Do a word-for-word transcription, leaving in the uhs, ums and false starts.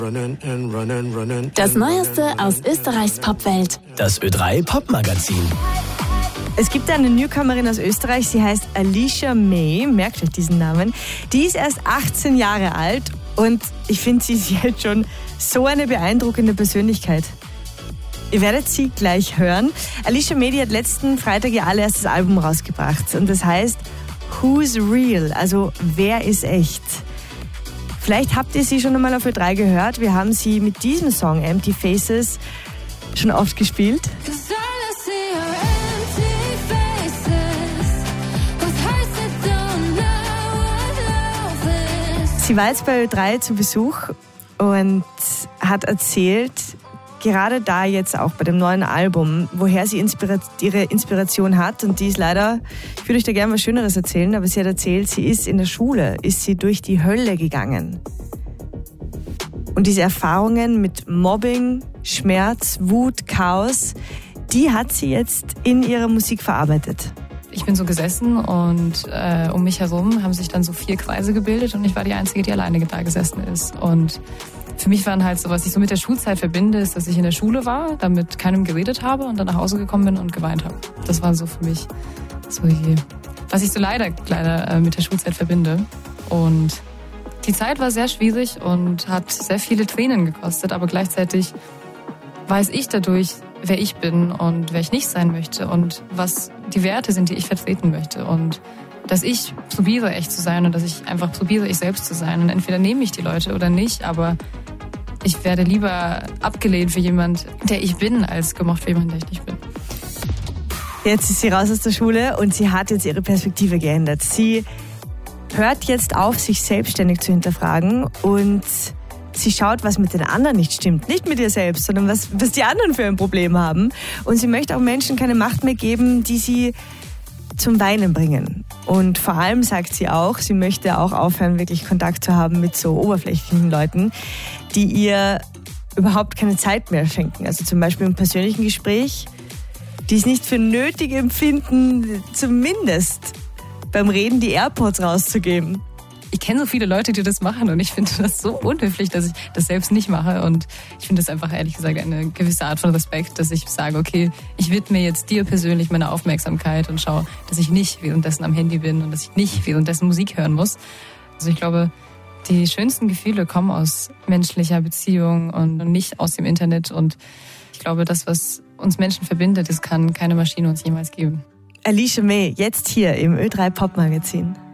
Das Neueste aus Österreichs Popwelt. Das Ö drei Popmagazin. Es gibt eine Newcomerin aus Österreich, sie heißt Alicia May, merkt euch diesen Namen. Die ist erst achtzehn Jahre alt und ich finde, sie ist jetzt schon so eine beeindruckende Persönlichkeit. Ihr werdet sie gleich hören. Alicia May, die hat letzten Freitag ihr allererstes Album rausgebracht und das heißt Who's Real, also wer ist echt? Vielleicht habt ihr sie schon einmal auf Ö drei gehört. Wir haben sie mit diesem Song Empty Faces schon oft gespielt. Sie war jetzt bei Ö drei zu Besuch und hat erzählt, gerade da jetzt auch bei dem neuen Album, woher sie inspira- ihre Inspiration hat. Und die ist leider, ich würde euch da gerne was Schöneres erzählen, aber sie hat erzählt, sie ist in der Schule, ist sie durch die Hölle gegangen. Und diese Erfahrungen mit Mobbing, Schmerz, Wut, Chaos, die hat sie jetzt in ihrer Musik verarbeitet. Ich bin so gesessen und äh, um mich herum haben sich dann so vier Kreise gebildet und ich war die Einzige, die alleine da gesessen ist. Und für mich waren halt so, was ich so mit der Schulzeit verbinde, ist, dass ich in der Schule war, dann mit keinem geredet habe und dann nach Hause gekommen bin und geweint habe. Das war so für mich so die, was ich so leider, leider äh, mit der Schulzeit verbinde. Und die Zeit war sehr schwierig und hat sehr viele Tränen gekostet, aber gleichzeitig weiß ich dadurch, wer ich bin und wer ich nicht sein möchte und was die Werte sind, die ich vertreten möchte und dass ich probiere, echt zu sein und dass ich einfach probiere, ich selbst zu sein und entweder nehme ich die Leute oder nicht, aber ich werde lieber abgelehnt für jemand, der ich bin, als gemocht für jemanden, der ich nicht bin. Jetzt ist sie raus aus der Schule und sie hat jetzt ihre Perspektive geändert. Sie hört jetzt auf, sich selbstständig zu hinterfragen und sie schaut, was mit den anderen nicht stimmt. Nicht mit ihr selbst, sondern was, was die anderen für ein Problem haben. Und sie möchte auch Menschen keine Macht mehr geben, die sie zum Weinen bringen. Und vor allem sagt sie auch, sie möchte auch aufhören, wirklich Kontakt zu haben mit so oberflächlichen Leuten, die ihr überhaupt keine Zeit mehr schenken. Also zum Beispiel im persönlichen Gespräch, die es nicht für nötig empfinden, zumindest beim Reden die AirPods rauszugeben. Ich kenne so viele Leute, die das machen und ich finde das so unhöflich, dass ich das selbst nicht mache und ich finde das einfach ehrlich gesagt eine gewisse Art von Respekt, dass ich sage, okay, ich widme jetzt dir persönlich meine Aufmerksamkeit und schaue, dass ich nicht währenddessen am Handy bin und dass ich nicht währenddessen Musik hören muss. Also ich glaube, die schönsten Gefühle kommen aus menschlicher Beziehung und nicht aus dem Internet und ich glaube, das, was uns Menschen verbindet, das kann keine Maschine uns jemals geben. Alicia May, jetzt hier im Ö drei Popmagazin.